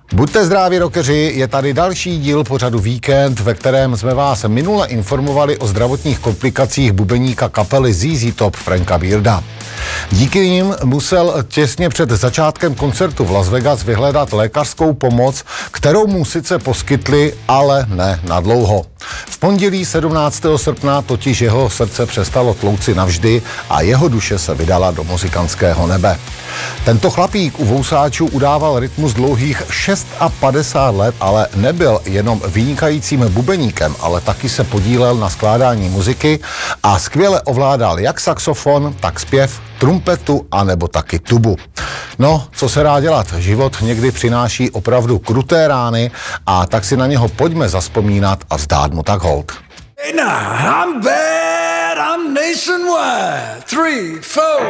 Buďte zdraví, rockeři, je tady další díl pořadu Víkend, ve kterém jsme vás minule informovali o zdravotních komplikacích bubeníka kapely ZZ Top Franka Bearda. Díky nim musel těsně před začátkem koncertu v Las Vegas vyhledat lékařskou pomoc, kterou mu sice poskytli, ale ne nadlouho. V pondělí 17. srpna totiž jeho srdce přestalo tlouci navždy a jeho duše se vydala do nebe. Tento chlapík u vousáčů udával rytmus dlouhých 56 let, ale nebyl jenom vynikajícím bubeníkem, ale taky se podílel na skládání muziky a skvěle ovládal jak saxofon, tak zpěv, trumpetu a nebo taky tubu. No, co se dá dělat? Život někdy přináší opravdu kruté rány a tak si na něho pojďme zavzpomínat a vzdát mu tak hold. Hey now, I'm bad, I'm nationwide. 3, 4.